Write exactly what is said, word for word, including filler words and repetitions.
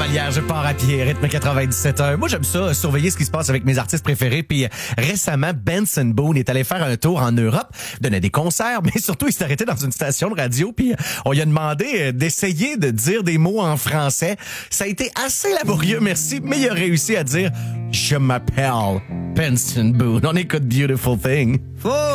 Vallière, je pars à pied, rythme quatre-vingt-dix-sept heures. Moi, j'aime ça, surveiller ce qui se passe avec mes artistes préférés. Puis euh, récemment, Benson Boone est allé faire un tour en Europe, donner des concerts, mais surtout, il s'est arrêté dans une station de radio. Puis euh, on lui a demandé euh, d'essayer de dire des mots en français. Ça a été assez laborieux, merci, mais il a réussi à dire « Je m'appelle Benson Boone ». On écoute Beautiful Thing. Faut